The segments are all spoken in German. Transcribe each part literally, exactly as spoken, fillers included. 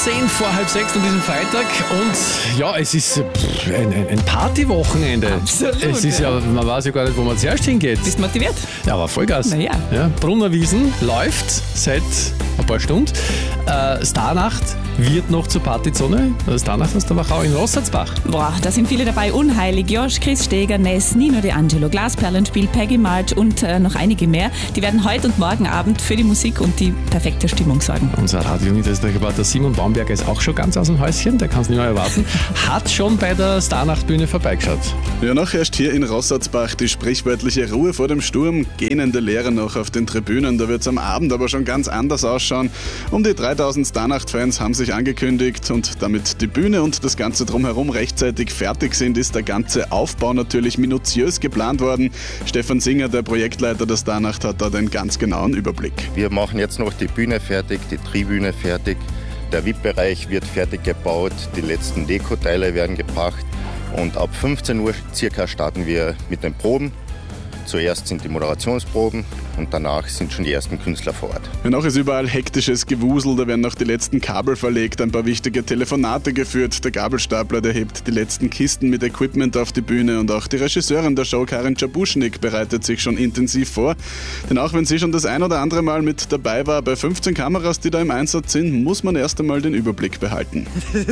zehn vor halb sechs an diesem Freitag und ja, es ist pff, ein, ein, ein Partywochenende. Absolut. Es ist ja, man weiß ja gar nicht, wo man zuerst hingeht. Bist du motiviert? Ja, aber Vollgas. Na ja. Ja, Brunnerwiesen läuft seit ein paar Stunden. Äh, Starnacht wird noch zur Partyzone. Starnacht aus der Wachau in Rossatzbach. Boah, da sind viele dabei. Unheilig, Josh, Chris Steger, Ness, Nino De Angelo, Glasperlenspiel, Peggy March und äh, noch einige mehr. Die werden heute und morgen Abend für die Musik und die perfekte Stimmung sorgen. Unser Radio-Niederösterreich-Reporter Simon Baumberger ist auch schon ganz aus dem Häuschen, der kann es nicht mehr erwarten. Hat schon bei der Starnacht-Bühne vorbeigeschaut. Ja, noch herrscht hier in Rossatzbach die sprichwörtliche Ruhe vor dem Sturm. Gähnende Leere noch auf den Tribünen, da wird es am Abend aber schon ganz anders ausschauen. Um die dreitausend Starnacht-Fans haben sich angekündigt und damit die Bühne und das Ganze drumherum rechtzeitig fertig sind, ist der ganze Aufbau natürlich minutiös geplant worden. Stefan Singer, der Projektleiter der Starnacht, hat da den ganz genauen Überblick. Wir machen jetzt noch die Bühne fertig, die Tribüne fertig, der V I P-Bereich wird fertig gebaut, die letzten Dekoteile werden gebracht und ab fünfzehn Uhr circa starten wir mit den Proben. Zuerst sind die Moderationsproben und danach sind schon die ersten Künstler vor Ort. Ja, noch ist überall hektisches Gewusel, da werden noch die letzten Kabel verlegt, ein paar wichtige Telefonate geführt. Der Gabelstapler, der hebt die letzten Kisten mit Equipment auf die Bühne und auch die Regisseurin der Show, Karin Czabuschnik, bereitet sich schon intensiv vor. Denn auch wenn sie schon das ein oder andere Mal mit dabei war, bei fünfzehn Kameras, die da im Einsatz sind, muss man erst einmal den Überblick behalten.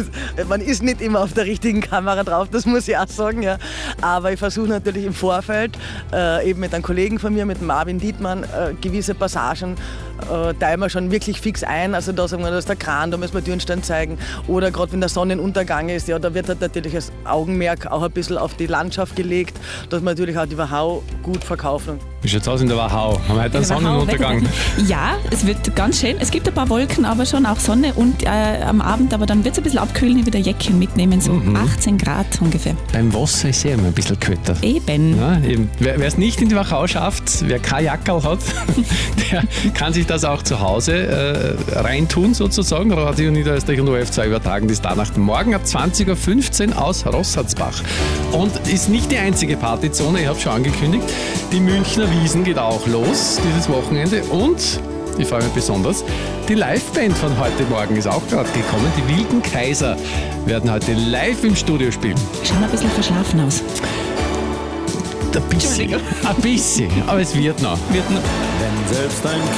Man ist nicht immer auf der richtigen Kamera drauf, das muss ich auch sagen. Ja. Aber ich versuche natürlich im Vorfeld, äh, eben mit einem Kollegen von mir, mit Marvin Dietmann, äh, gewisse Passagen äh, teilen wir schon wirklich fix ein. Also da sagen wir, da ist der Kran, da müssen wir Dürnstein zeigen. Oder gerade wenn der Sonnenuntergang ist, ja, da wird halt natürlich das Augenmerk auch ein bisschen auf die Landschaft gelegt, dass wir natürlich auch die Wachau gut verkaufen. Wie schaut's aus in der Wachau? Haben wir heute einen Sonnenuntergang? Ja, es wird ganz schön. Es gibt ein paar Wolken, aber schon auch Sonne und äh, am Abend, aber dann wird es ein bisschen abkühlen, ich wieder Jäckchen mitnehmen, so mhm. achtzehn Grad ungefähr. Beim Wasser ist ja immer ein bisschen kälter. Eben. Ja, eben. Wer es nicht in die Wachau schafft, wer kein Jackerl hat, der kann sich das auch zu Hause äh, reintun sozusagen. Radio Niederösterreich und O R F zwei übertragen die Starnacht morgen ab zwanzig Uhr fünfzehn aus Rossatzbach. Und ist nicht die einzige Partyzone, ich habe schon angekündigt, die Münchner Wiesen geht auch los dieses Wochenende und, ich freue mich besonders, die Liveband von heute Morgen ist auch gerade gekommen. Die Wilden Kaiser werden heute live im Studio spielen. Schauen ein bisschen verschlafen aus. Ein bisschen, ein bisschen, aber es wird noch. Wird noch. Wenn selbst ein